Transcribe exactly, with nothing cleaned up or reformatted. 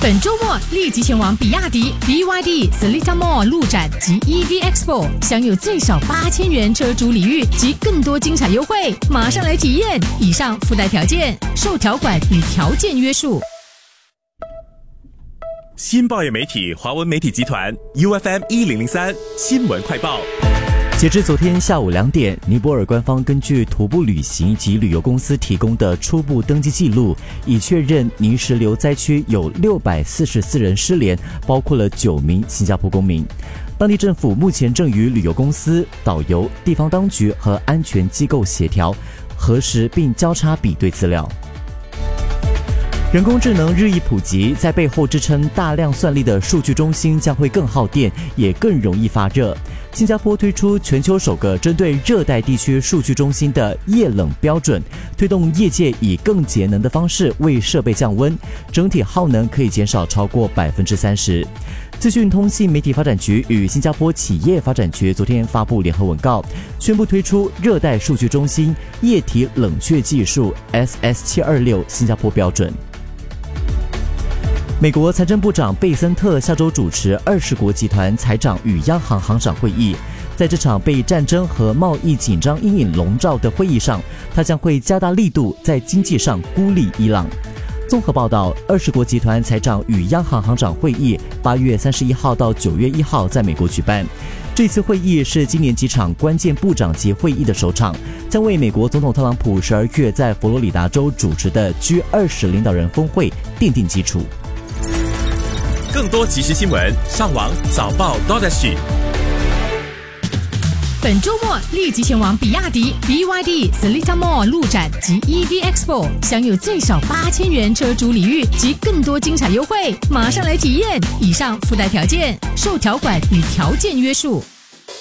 本周末立即前往比亚迪 B Y D Seletar Mall 路展及 E V Expo， 享有最少八千元车主礼遇及更多精彩优惠，马上来体验！以上附带条件，受条款与条件约束。 新报业媒体华文媒体集团 U F M 一零零三新闻快报。 截至昨天下午两点，尼泊尔官方根据徒步旅行及旅游公司提供的初步登记记录，已确认泥石流灾区有六百四十四人失联，包括了九名新加坡公民。当地政府目前正与旅游公司、导游、地方当局和安全机构协调，核实并交叉比对资料。人工智能日益普及，在背后支撑大量算力的数据中心将会更耗电，也更容易发热。新加坡推出全球首个针对热带地区数据中心的液冷标准，推动业界以更节能的方式为设备降温，整体耗能可以减少超过百分之三十。资讯通信媒体发展局与新加坡企业发展局昨天发布联合文告，宣布推出热带数据中心液体冷却技术 S S 七二六 新加坡标准。美国财政部长贝森特下周主持二十国集团财长与央行行长会议，在这场被战争和贸易紧张阴影笼罩的会议上，他将会加大力度在经济上孤立伊朗。综合报道，二十国集团财长与央行行长会议八月三十一号到九月一号在美国举办。这次会议是今年几场关键部长级会议的首场，将为美国总统特朗普十二月在佛罗里达州主持的 G 二十 领导人峰会奠定基础。 更多即时新闻，上网早报 .sg。 本周末立即前往比亚迪 B Y D Seletar Mall 路展及 E V Expo， 享有最少八千元车主礼遇及更多精彩优惠，马上来体验！以上附带条件，受条款与条件约束。